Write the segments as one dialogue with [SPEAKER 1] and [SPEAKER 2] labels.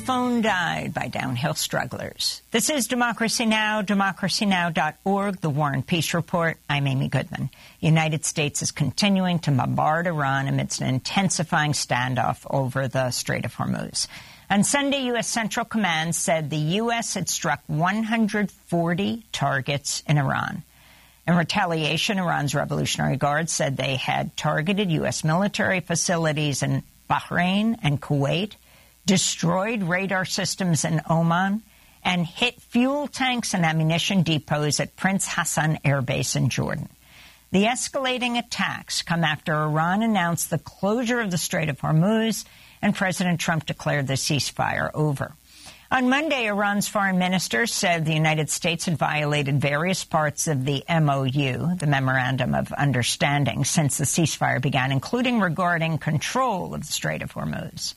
[SPEAKER 1] phone died by downhill strugglers. This is Democracy Now!, democracynow.org, The War and Peace Report. I'm Amy Goodman. The United States is continuing to bombard Iran amidst an intensifying standoff over the Strait of Hormuz. On Sunday, U.S. Central Command said the U.S. had struck 140 targets in Iran. In retaliation, Iran's Revolutionary Guard said they had targeted U.S. military facilities in Bahrain and Kuwait, destroyed radar systems in Oman, and hit fuel tanks and ammunition depots at Prince Hassan Air Base in Jordan. The escalating attacks come after Iran announced the closure of the Strait of Hormuz and President Trump declared the ceasefire over. On Monday, Iran's foreign minister said the United States had violated various parts of the MOU, the Memorandum of Understanding, since the ceasefire began, including regarding control of the Strait of Hormuz.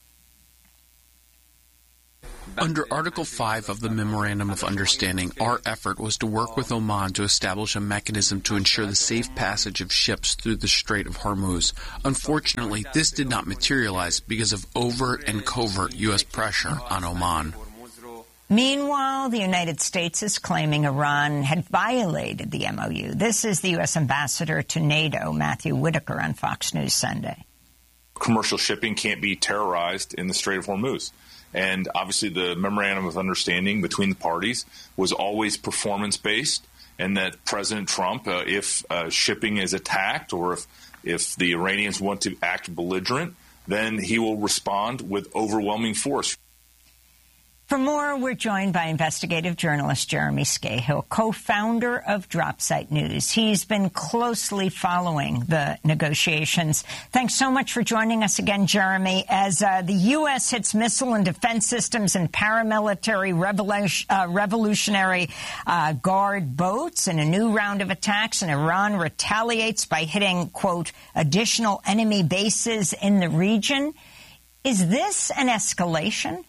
[SPEAKER 2] Under Article 5 of the Memorandum of Understanding, our effort was to work with Oman to establish a mechanism to ensure the safe passage of ships through the Strait of Hormuz. Unfortunately, this did not materialize because of overt and covert U.S. pressure on Oman.
[SPEAKER 1] Meanwhile, the United States is claiming Iran had violated the MOU. This is the U.S. ambassador to NATO, Matthew Whitaker, on Fox News Sunday.
[SPEAKER 3] Commercial shipping can't be terrorized in the Strait of Hormuz. And obviously the Memorandum of Understanding between the parties was always performance-based, and that President Trump, if shipping is attacked or if the Iranians want to act belligerent, then he will respond with overwhelming force.
[SPEAKER 1] For more, we're joined by investigative journalist Jeremy Scahill, co-founder of Dropsite News. He's been closely following the negotiations. Thanks so much for joining us again, Jeremy. As the U.S. hits missile and defense systems and paramilitary Revolutionary Guard boats in a new round of attacks, and Iran retaliates by hitting, quote, additional enemy bases in the region, is this an escalation?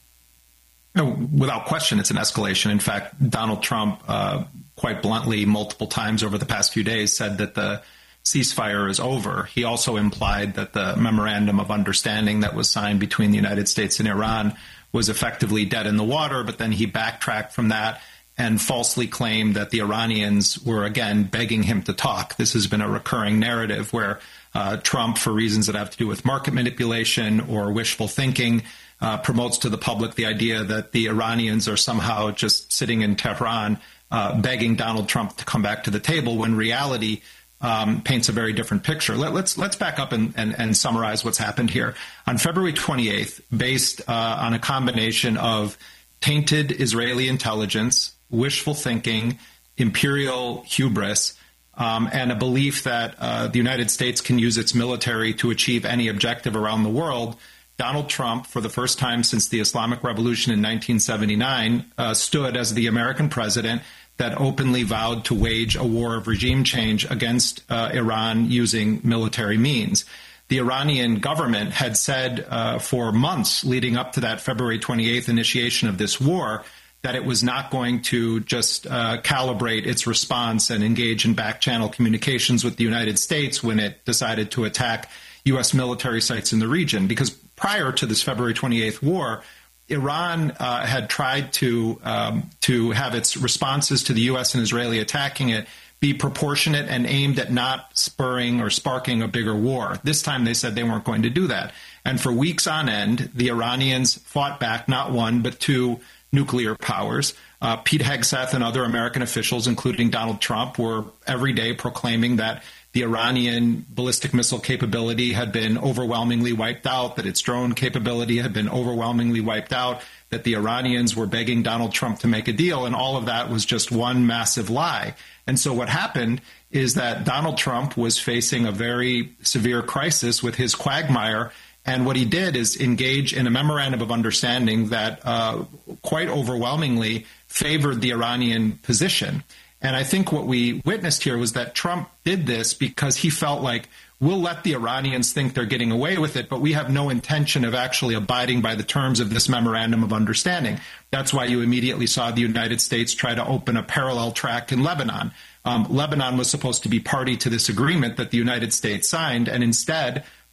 [SPEAKER 4] No, without question, it's an escalation. In fact, Donald Trump, quite bluntly, multiple times over the past few days, said that the ceasefire is over. He also implied that the Memorandum of Understanding that was signed between the United States and Iran was effectively dead in the water, but then he backtracked from that and falsely claimed that the Iranians were, again, begging him to talk. This has been a recurring narrative where Trump, for reasons that have to do with market manipulation or wishful thinking, promotes to the public the idea that the Iranians are somehow just sitting in Tehran begging Donald Trump to come back to the table, when reality paints a very different picture. Let's back up and summarize what's happened here. On February 28th, based on a combination of tainted Israeli intelligence, wishful thinking, imperial hubris, and a belief that the United States can use its military to achieve any objective around the world, Donald Trump, for the first time since the Islamic Revolution in 1979, stood as the American president that openly vowed to wage a war of regime change against Iran using military means. The Iranian government had said for months leading up to that February 28th initiation of this war that it was not going to just calibrate its response and engage in back-channel communications with the United States when it decided to attack U.S. military sites in the region. Because prior to this February 28th war, Iran had tried to have its responses to the U.S. and Israeli attacking it be proportionate and aimed at not spurring or sparking a bigger war. This time they said they weren't going to do that. And for weeks on end, the Iranians fought back not one but two nuclear powers. Pete Hegseth and other American officials, including Donald Trump, were every day proclaiming that the Iranian ballistic missile capability had been overwhelmingly wiped out, that its drone capability had been overwhelmingly wiped out, that the Iranians were begging Donald Trump to make a deal, and all of that was just one massive lie. And so what happened is that Donald Trump was facing a very severe crisis with his quagmire, and what he did is engage in a memorandum of understanding that quite overwhelmingly favored the Iranian position. And I think what we witnessed here was that Trump did this because he felt like, we'll let the Iranians think they're getting away with it, but we have no intention of actually abiding by the terms of this memorandum of understanding. That's why you immediately saw the United States try to open a parallel track in Lebanon. Lebanon was supposed to be party to this agreement that the United States signed, and instead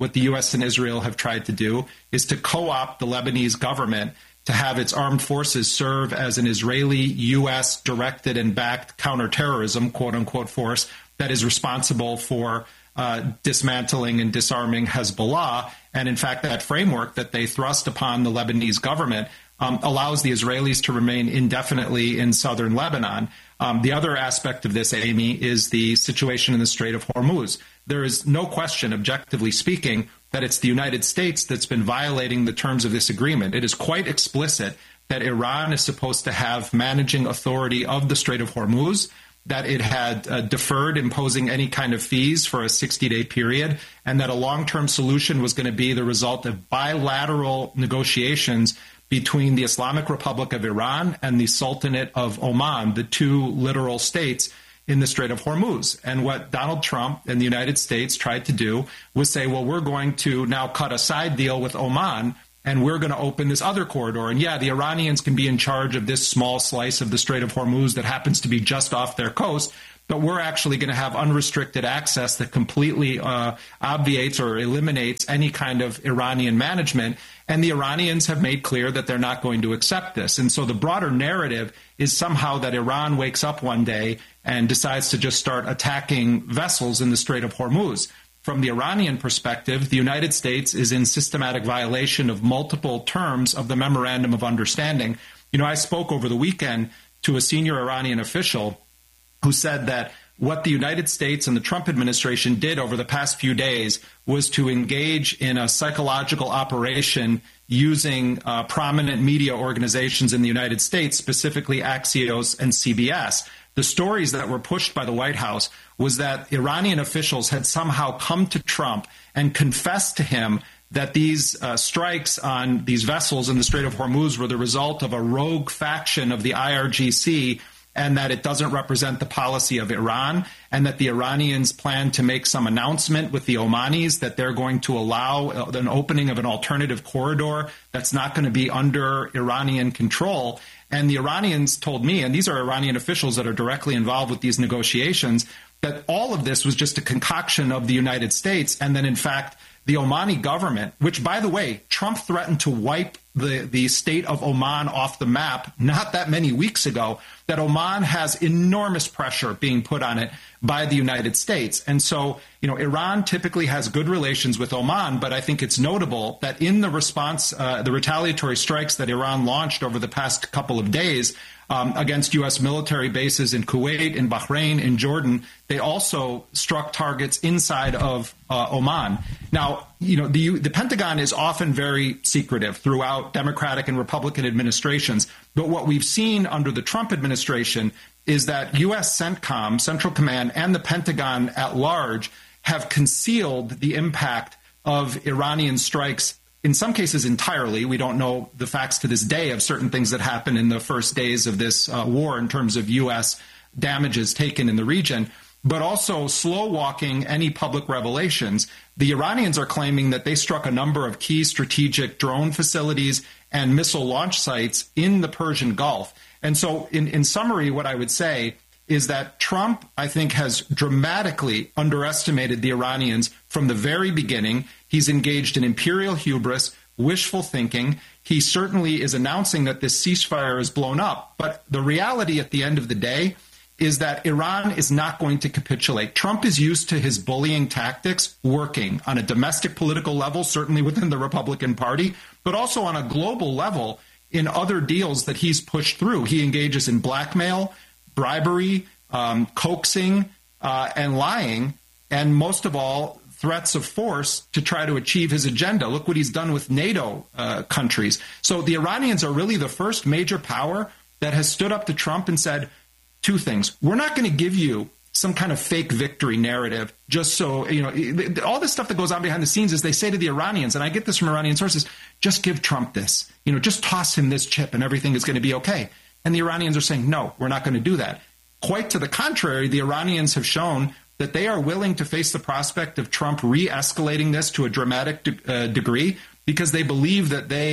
[SPEAKER 4] what the U.S. and Israel have tried to do is to co-opt the Lebanese government to have its armed forces serve as an Israeli, U.S. directed and backed counterterrorism, quote unquote, force that is responsible for dismantling and disarming Hezbollah. And in fact, that framework that they thrust upon the Lebanese government allows the Israelis to remain indefinitely in southern Lebanon. The other aspect of this, Amy, is the situation in the Strait of Hormuz. There is no question, objectively speaking, that it's the United States that's been violating the terms of this agreement. It is quite explicit that Iran is supposed to have managing authority of the Strait of Hormuz, that it had deferred imposing any kind of fees for a 60-day period, and that a long-term solution was going to be the result of bilateral negotiations between the Islamic Republic of Iran and the Sultanate of Oman, the two littoral states in the Strait of Hormuz. And what Donald Trump and the United States tried to do was say, well, we're going to now cut a side deal with Oman, and we're going to open this other corridor. And yeah, the Iranians can be in charge of this small slice of the Strait of Hormuz that happens to be just off their coast, but we're actually going to have unrestricted access that completely obviates or eliminates any kind of Iranian management. And the Iranians have made clear that they're not going to accept this. And so the broader narrative is somehow that Iran wakes up one day and decides to just start attacking vessels in the Strait of Hormuz. From the Iranian perspective, the United States is in systematic violation of multiple terms of the Memorandum of Understanding. You know, I spoke over the weekend to a senior Iranian official who said that what the United States and the Trump administration did over the past few days was to engage in a psychological operation using prominent media organizations in the United States, specifically Axios and CBS. The stories that were pushed by the White House was that Iranian officials had somehow come to Trump and confessed to him that these strikes on these vessels in the Strait of Hormuz were the result of a rogue faction of the IRGC, and that it doesn't represent the policy of Iran, and that the Iranians plan to make some announcement with the Omanis that they're going to allow an opening of an alternative corridor that's not going to be under Iranian control. And the Iranians told me, and these are Iranian officials that are directly involved with these negotiations, that all of this was just a concoction of the United States, and then in fact the Omani government, which, by the way, Trump threatened to wipe the state of Oman off the map not that many weeks ago, that Oman has enormous pressure being put on it by the United States. And so, you know, Iran typically has good relations with Oman, but I think it's notable that in the response, the retaliatory strikes that Iran launched over the past couple of days against U.S. military bases in Kuwait, in Bahrain, in Jordan, they also struck targets inside of Oman. Now, you know, the Pentagon is often very secretive throughout Democratic and Republican administrations, but what we've seen under the Trump administration is that U.S. CENTCOM, Central Command, and the Pentagon at large have concealed the impact of Iranian strikes, in some cases entirely. We don't know the facts to this day of certain things that happened in the first days of this war in terms of U.S. damages taken in the region, but also slow-walking any public revelations. The Iranians are claiming that they struck a number of key strategic drone facilities and missile launch sites in the Persian Gulf. And so, in summary, what I would say is that Trump, I think, has dramatically underestimated the Iranians from the very beginning. He's engaged in imperial hubris, wishful thinking. He certainly is announcing that this ceasefire is blown up. But the reality at the end of the day is that Iran is not going to capitulate. Trump is used to his bullying tactics working on a domestic political level, certainly within the Republican Party, but also on a global level in other deals that he's pushed through. He engages in blackmail, bribery, coaxing, and lying, and most of all, threats of force to try to achieve his agenda. Look what he's done with NATO countries. So the Iranians are really the first major power that has stood up to Trump and said two things. We're not going to give you some kind of fake victory narrative just so, you know, all this stuff that goes on behind the scenes is they say to the Iranians, and I get this from Iranian sources, just give Trump this, you know, just toss him this chip and everything is going to be okay. And the Iranians are saying, no, we're not going to do that. Quite to the contrary, the Iranians have shown that they are willing to face the prospect of Trump re-escalating this to a dramatic degree because they believe that they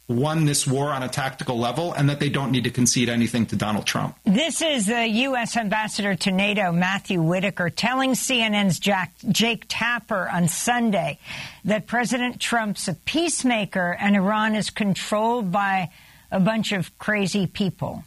[SPEAKER 4] won this war on a tactical level and that they don't need to concede anything to Donald Trump.
[SPEAKER 1] This is the U.S. ambassador to NATO, Matthew Whitaker, telling CNN's Jake Tapper on Sunday that President Trump's a peacemaker and Iran is controlled by a bunch of crazy people.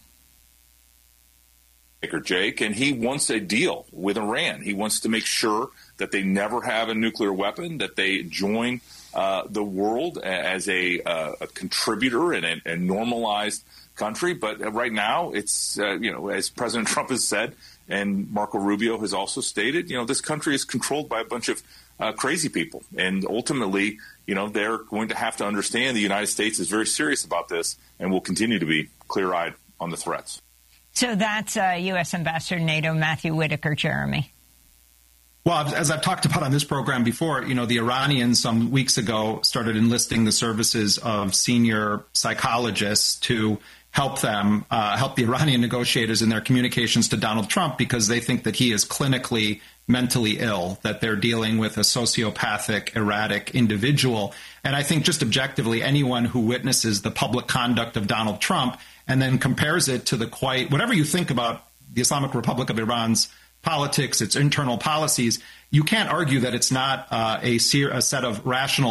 [SPEAKER 3] Jake, and he wants a deal with Iran. He wants to make sure that they never have a nuclear weapon, that they join the world as a contributor and a normalized country. But right now, it's, as President Trump has said, and Marco Rubio has also stated, this country is controlled by a bunch of crazy people. And ultimately, they're going to have to understand the United States is very serious about this and will continue to be clear-eyed on the threats.
[SPEAKER 1] So that's U.S. Ambassador to NATO, Matthew Whitaker. Jeremy.
[SPEAKER 4] Well, as I've talked about on this program before, the Iranians some weeks ago started enlisting the services of senior psychologists to help them, help the Iranian negotiators in their communications to Donald Trump, because they think that he is clinically mentally ill, that they're dealing with a sociopathic, erratic individual. And I think just objectively, anyone who witnesses the public conduct of Donald Trump and then compares it to whatever you think about the Islamic Republic of Iran's politics, its internal policies, you can't argue that it's not a set of rational